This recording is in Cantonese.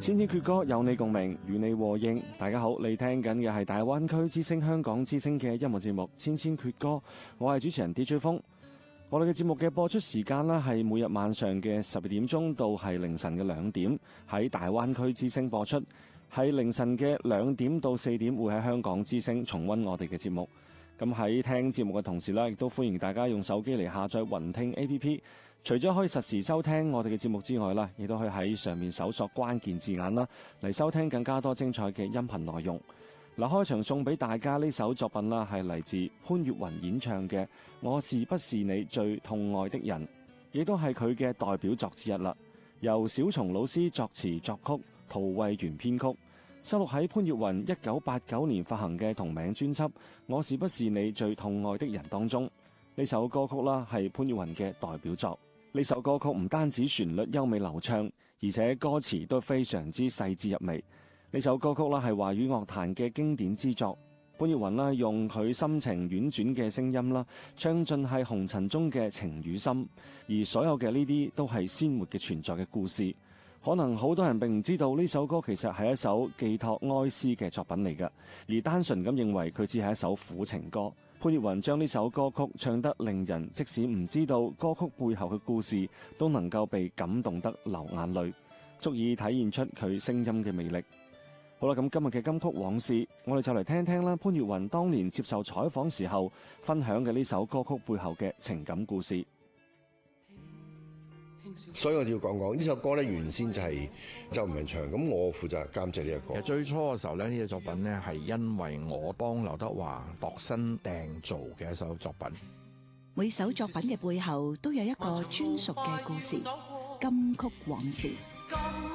千千闕歌有你共鳴，與你和應。大家好，你聽緊嘅係大灣區之聲香港之聲嘅音樂節目《千千闕歌》，我係主持人 DJ 風。我哋嘅節目嘅播出時間呢，係每日晚上嘅12點鐘到係凌晨嘅2點，喺大灣區之聲播出；喺凌晨嘅2點到4點會喺香港之聲重溫我哋嘅節目。咁喺聽節目嘅同時呢，亦都歡迎大家用手機嚟下載雲聽 APP。除咗可以實時收聽我哋嘅節目之外啦，亦都可以喺上面搜索關鍵字眼啦，嚟收聽更加多精彩嘅音頻內容。嗱，開場送俾大家呢首作品啦，係嚟自潘越雲演唱嘅《我是不是你最痛愛的人》，亦都係佢嘅代表作之一啦。由小松老師作詞作曲，陶慧源編曲，收錄喺潘越雲1989年發行嘅同名專輯《我是不是你最痛愛的人》當中。呢首歌曲啦，係潘越雲嘅代表作。呢首歌曲唔單止旋律優美流暢，而且歌詞都非常之細緻入微。呢首歌曲啦係華語樂壇嘅經典之作。潘越雲啦用佢深情婉轉嘅聲音啦，唱盡係紅塵中嘅情與心，而所有嘅呢啲都係鮮活嘅存在嘅故事。可能好多人並唔知道呢首歌其實係一首寄託哀思嘅作品嚟㗎，而單純咁認為佢只係一首苦情歌。潘越雲將呢首歌曲唱得令人即使唔知道歌曲背後嘅故事，都能夠被感動得流眼淚，足以體現出佢聲音嘅魅力。好啦，咁今日嘅金曲往事，我哋就嚟聽聽啦。潘越雲當年接受採訪時候分享嘅呢首歌曲背後嘅情感故事。 所以我哋要講講呢首歌咧，原先就係周文祥，咁我負責監製呢個歌。 其實最初嘅時候咧，呢個作品咧係因為我幫劉德華度身訂造嘅一首作品。 每首作品嘅背後都有一個專屬嘅故事，金曲往事。